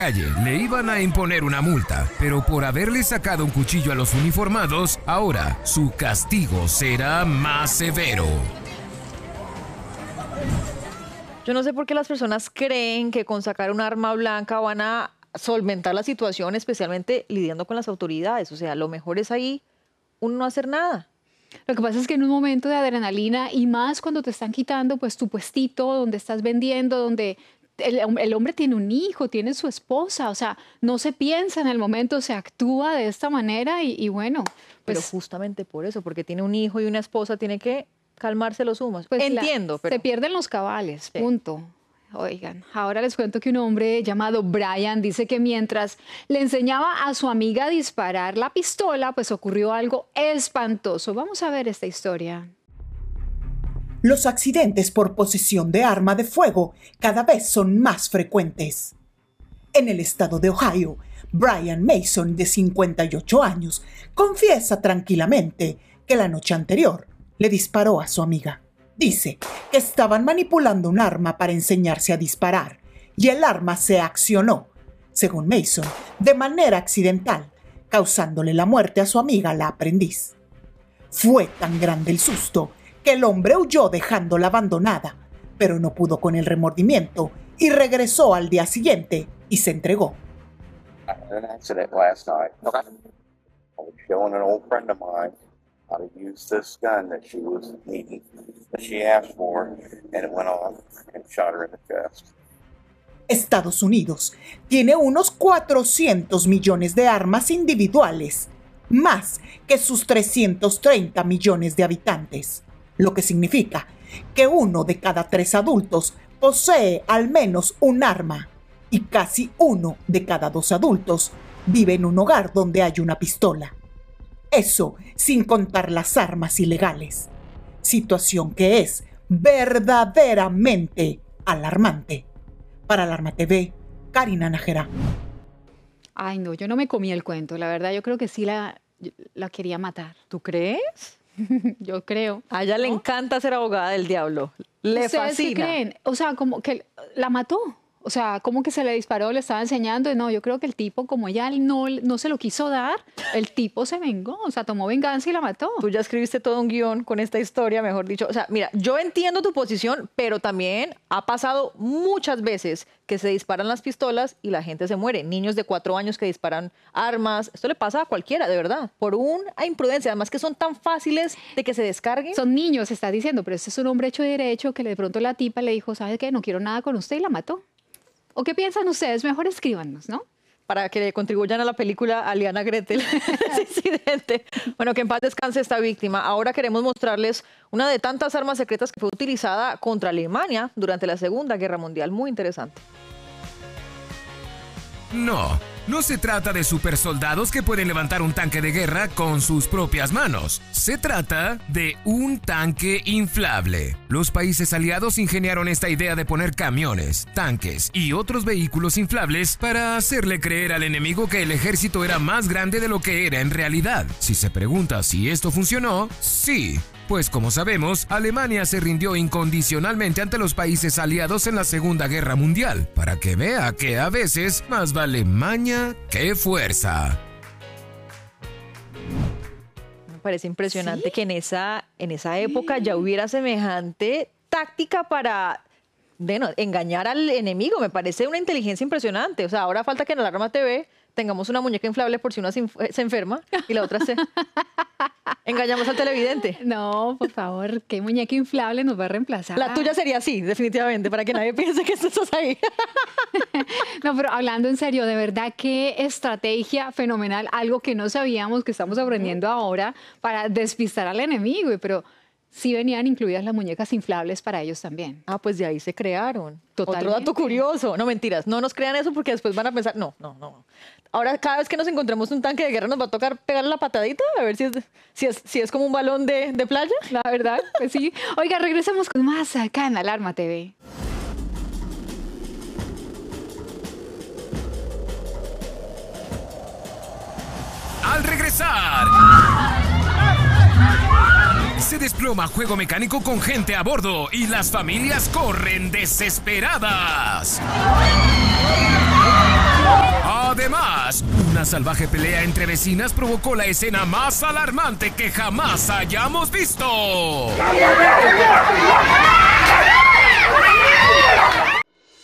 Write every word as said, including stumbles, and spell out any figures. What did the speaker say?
calle le iban a imponer una multa, pero por haberle sacado un cuchillo a los uniformados, ahora su castigo será más severo. Yo no sé por qué las personas creen que con sacar un arma blanca van a solventar la situación, especialmente lidiando con las autoridades. O sea, lo mejor es ahí uno no hacer nada. Lo que pasa es que en un momento de adrenalina y más cuando te están quitando pues tu puestito, donde estás vendiendo, donde el, el hombre tiene un hijo, tiene su esposa, o sea, no se piensa en el momento, se actúa de esta manera y, y bueno. Pues, pero justamente por eso, porque tiene un hijo y una esposa, tiene que calmarse los humos. Pues entiendo, la, pero... Se pierden los cabales, sí. Punto. Oigan, ahora les cuento que un hombre llamado Brian dice que mientras le enseñaba a su amiga a disparar la pistola, pues ocurrió algo espantoso. Vamos a ver esta historia. Los accidentes por posesión de arma de fuego cada vez son más frecuentes. En el estado de Ohio, Brian Mason, de cincuenta y ocho años, confiesa tranquilamente que la noche anterior le disparó a su amiga. Dice que estaban manipulando un arma para enseñarse a disparar y el arma se accionó, según Mason, de manera accidental, causándole la muerte a su amiga, la aprendiz. Fue tan grande el susto que el hombre huyó dejándola abandonada, pero no pudo con el remordimiento y regresó al día siguiente y se entregó. I had an accident last night. Okay. I was showing an old friend of mine how to use this gun that she was needing, that she asked for, and it went off and shot her in the chest. Estados Unidos tiene unos cuatrocientos millones de armas individuales, más que sus trescientos treinta millones de habitantes, lo que significa que uno de cada tres adultos posee al menos un arma y casi uno de cada dos adultos vive en un hogar donde hay una pistola. Eso sin contar las armas ilegales, situación que es verdaderamente alarmante. Para Alarma T V, Karina Nájera. Ay, no, yo no me comí el cuento. La verdad, yo creo que sí la, la quería matar. ¿Tú crees? Yo creo. A ella ¿no? le encanta ser abogada del diablo. Le ¿Ustedes fascina. qué creen? O sea, como que la mató. O sea, como que se le disparó, le estaba enseñando. No, yo creo que el tipo, como ella no, no se lo quiso dar, el tipo se vengó. O sea, tomó venganza y la mató. Tú ya escribiste todo un guión con esta historia, mejor dicho. O sea, mira, yo entiendo tu posición, pero también ha pasado muchas veces que se disparan las pistolas y la gente se muere. Niños de cuatro años que disparan armas. Esto le pasa a cualquiera, de verdad. Por una imprudencia. Además que son tan fáciles de que se descarguen. Son niños, se está diciendo, pero este es un hombre hecho de derecho que de pronto la tipa le dijo, ¿sabes qué? No quiero nada con usted y la mató. ¿O qué piensan ustedes? Mejor escríbanos, ¿no? Para que contribuyan a la película Aliana Gretel, ese incidente. Bueno, que en paz descanse esta víctima. Ahora queremos mostrarles una de tantas armas secretas que fue utilizada contra Alemania durante la Segunda Guerra Mundial. Muy interesante. No, no se trata de supersoldados que pueden levantar un tanque de guerra con sus propias manos. Se trata de un tanque inflable. Los países aliados ingeniaron esta idea de poner camiones, tanques y otros vehículos inflables para hacerle creer al enemigo que el ejército era más grande de lo que era en realidad. Si se pregunta si esto funcionó, sí. Pues como sabemos, Alemania se rindió incondicionalmente ante los países aliados en la Segunda Guerra Mundial, para que vea que a veces más vale maña que fuerza. Me parece impresionante ¿Sí? que en esa, en esa época ya hubiera semejante táctica para bueno, engañar al enemigo. Me parece una inteligencia impresionante. O sea, ahora falta que en Alarma T V tengamos una muñeca inflable por si una se, se enferma y la otra se... Engañamos al televidente. No, por favor, ¿qué muñeca inflable nos va a reemplazar? La tuya sería así, definitivamente, para que nadie piense que estás ahí. No, pero hablando en serio, de verdad, qué estrategia fenomenal, algo que no sabíamos, que estamos aprendiendo ahora para despistar al enemigo, pero sí venían incluidas las muñecas inflables para ellos también. Ah, pues de ahí se crearon. Totalmente. Otro dato curioso. No, mentiras, no nos crean eso porque después van a pensar, no, no, no. Ahora, cada vez que nos encontremos un tanque de guerra, nos va a tocar pegarle la patadita, a ver si es, si es, si es como un balón de, de playa. La verdad, pues sí. Oiga, regresamos con más acá en Alarma T V. Al regresar, se desploma juego mecánico con gente a bordo y las familias corren desesperadas. Una salvaje pelea entre vecinas provocó la escena más alarmante que jamás hayamos visto.